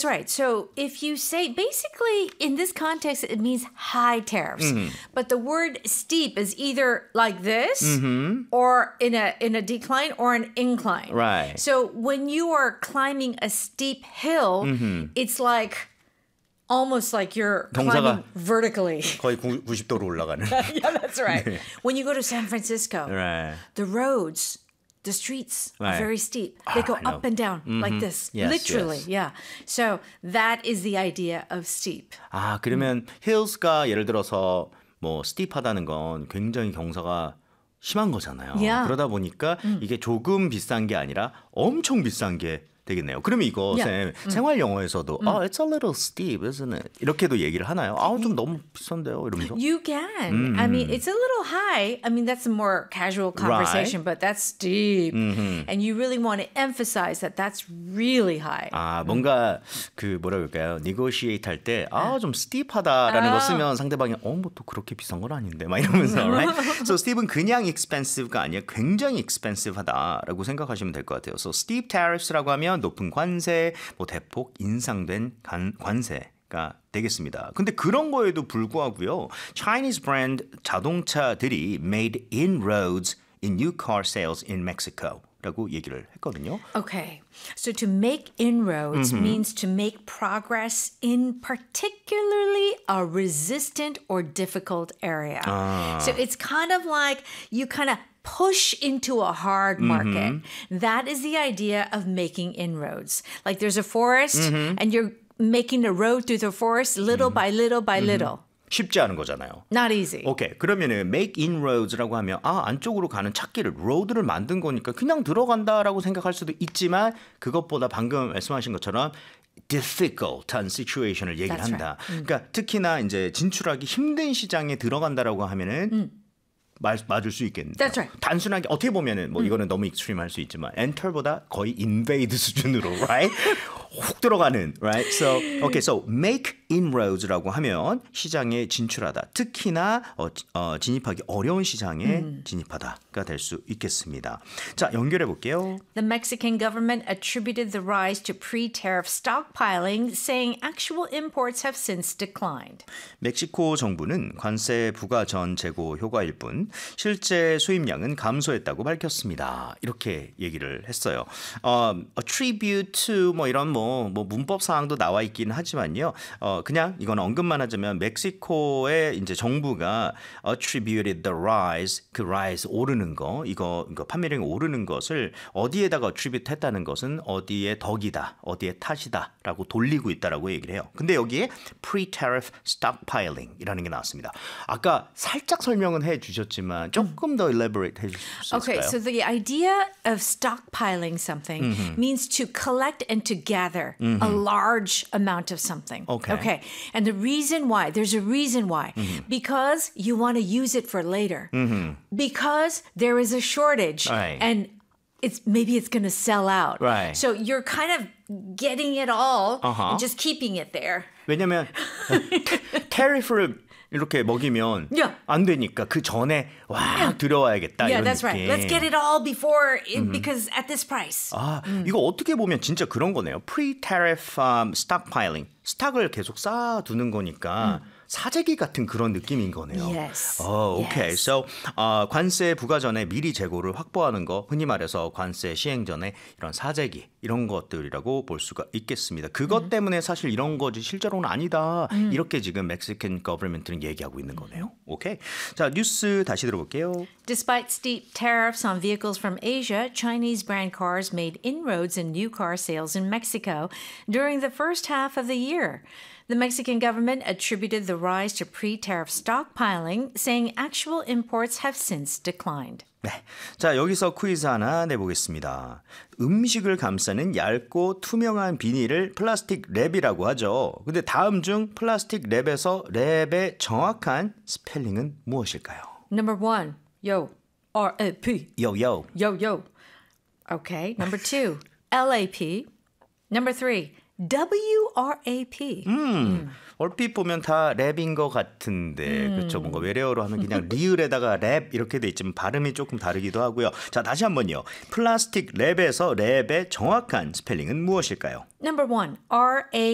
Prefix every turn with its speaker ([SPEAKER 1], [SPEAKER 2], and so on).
[SPEAKER 1] That's right. So if you say, basically in this context, it means high tariffs. But the word steep is either like this or in a decline or an incline.
[SPEAKER 2] Right.
[SPEAKER 1] So when you are climbing a steep hill, it's like almost like you're climbing vertically.
[SPEAKER 2] 거의 90도로 올라가는.
[SPEAKER 1] Yeah, that's right.
[SPEAKER 2] 네.
[SPEAKER 1] When you go to San Francisco,
[SPEAKER 2] Right.
[SPEAKER 1] the roads, the streets are
[SPEAKER 2] Right.
[SPEAKER 1] very steep. They go
[SPEAKER 2] I know.
[SPEAKER 1] up and down like this.
[SPEAKER 2] Yes,
[SPEAKER 1] Literally,
[SPEAKER 2] yes.
[SPEAKER 1] yeah. So that is the idea of steep.
[SPEAKER 2] 아, 그러면 hills가 예를 들어서 뭐 steep하다는 건 굉장히 경사가 심한 거잖아요.
[SPEAKER 1] Yeah.
[SPEAKER 2] 그러다 보니까 이게 조금 비싼 게 아니라 엄청 비싼 게 되겠네요. 그러면 이거
[SPEAKER 1] Yeah.
[SPEAKER 2] 쌤 생활 영어에서도 it's a little steep, isn't it? 이렇게도 얘기를 하나요? 좀 너무 비싼데요, 이러면서.
[SPEAKER 1] You can. I mean, it's a little high. I mean, that's a more casual conversation, but that's steep. And you really want to emphasize that that's really high.
[SPEAKER 2] 아, 뭔가 그 뭐라 그럴까요? negotiate 할 때 좀 steep하다라는 거 쓰면 상대방이 뭐 또 그렇게 비싼 건 아닌데 막 이러면서 right? So steep은 그냥 expensive가 아니라 굉장히 expensive하다라고 생각하시면 될 것 같아요. So steep tariffs라고 하면 높은 관세, 뭐 대폭 인상된 관세가 되겠습니다. 근데 그런 거에도 불구하고요. Chinese brand 자동차들이 made inroads in new car sales in Mexico. 라고 얘기를 했거든요.
[SPEAKER 1] Okay. So to make inroads means to make progress in particularly a resistant or difficult area. So it's kind of like you kind of push into a hard market. That is the idea of making inroads. Like there's a forest and you're making a road through the forest little by little by little.
[SPEAKER 2] 쉽지 않은 거잖아요.
[SPEAKER 1] Not easy.
[SPEAKER 2] 오케이. 그러면은 make inroads라고 하면 안쪽으로 가는 찾기를 로드를 만든 거니까 그냥 들어간다라고 생각할 수도 있지만 그것보다 방금 말씀하신 것처럼 difficult한 situation을 얘기를
[SPEAKER 1] That's
[SPEAKER 2] 한다. 그러니까 특히나 이제 진출하기 힘든 시장에 들어간다라고 하면은 맞을 수 있겠네요.
[SPEAKER 1] That's right.
[SPEAKER 2] 단순하게 어떻게 보면은 뭐 이거는 너무 익스트림할 수 있지만 enter보다 거의 invade 수준으로 right? 훅 들어가는 right? So okay, so make inroads라고 하면 시장에 진출하다. 특히나 진입하기 어려운 시장에 진입하다가 될 수 있겠습니다. 자, 연결해 볼게요.
[SPEAKER 1] The Mexican government attributed the rise to pre-tariff stockpiling, saying actual imports have since declined.
[SPEAKER 2] 멕시코 정부는 관세 부과 전 재고 효과일 뿐 실제 수입량은 감소했다고 밝혔습니다. 이렇게 얘기를 했어요. attribute to 뭐 이런 뭐 문법 사항도 나와 있긴 하지만요. 그냥 이건 언급만 하자면 멕시코의 이제 정부가 attributed the rise, 그 rise 오르는 거, 이거 판매량이 오르는 것을 어디에다가 attribute 했다는 것은 어디에 덕이다, 어디에 탓이다라고 돌리고 있다라고 얘기를 해요. 근데 여기에 pre-tariff stockpiling이라는 게 나왔습니다. 아까 살짝 설명은 해주셨지만 조금 더 elaborate 해주실 수
[SPEAKER 1] Okay,
[SPEAKER 2] 있을까요?
[SPEAKER 1] so the idea of stockpiling something means to collect and to gather a large amount of something.
[SPEAKER 2] Okay.
[SPEAKER 1] And the reason why, there's a reason why. Because you want to use it for later. Because there is a shortage.
[SPEAKER 2] Right.
[SPEAKER 1] And maybe it's going to sell out.
[SPEAKER 2] Right.
[SPEAKER 1] So you're kind of getting it all and just keeping it there.
[SPEAKER 2] 왜냐면 tariff를 이렇게 먹이면
[SPEAKER 1] Yeah.
[SPEAKER 2] 안 되니까 그 전에 들어와야겠다
[SPEAKER 1] Yeah,
[SPEAKER 2] 이런
[SPEAKER 1] that's
[SPEAKER 2] 느낌.
[SPEAKER 1] right. Let's get it all before, because at this price.
[SPEAKER 2] 이거 어떻게 보면 진짜 그런 거네요. Pre-tariff stockpiling. 스탁을 계속 쌓아두는 거니까 사재기 같은 그런 느낌인 거네요.
[SPEAKER 1] Yes.
[SPEAKER 2] 오케이.
[SPEAKER 1] Yes.
[SPEAKER 2] So, 관세 부과 전에 미리 재고를 확보하는 거, 흔히 말해서 관세 시행 전에 이런 사재기, 이런 것들이라고 볼 수가 있겠습니다. 그것 때문에 사실 이런 거지 실제로는 아니다. 이렇게 지금 멕시칸 거버먼트는 얘기하고 있는 거네요. 오케이. 자, 뉴스 다시 들어볼게요.
[SPEAKER 1] Despite steep tariffs on vehicles from Asia, Chinese brand cars made inroads in new car sales in Mexico during the first half of the year. The Mexican government attributed the rise to pre-tariff stockpiling, saying actual imports have since declined.
[SPEAKER 2] 네. 자, 여기서 퀴즈 하나 내보겠습니다. 음식을 감싸는 얇고 투명한 비닐을 플라스틱 랩이라고 하죠. 근데 다음 중 플라스틱 랩에서 랩의 정확한 스펠링은 무엇일까요?
[SPEAKER 1] Number 1, yo, R-A-P.
[SPEAKER 2] 요요.
[SPEAKER 1] Yo. Okay. Number 2, L-A-P. Number 3, W-R-A-P.
[SPEAKER 2] 얼핏 보면 다 랩인 것 같은데 그렇죠. 뭔가 외래어로 하면 그냥 리을에다가 랩 이렇게 돼 있지만 발음이 조금 다르기도 하고요. 자, 다시 한번요. 플라스틱 랩에서 랩의 정확한 스펠링은 무엇일까요?
[SPEAKER 1] Number 1, R-A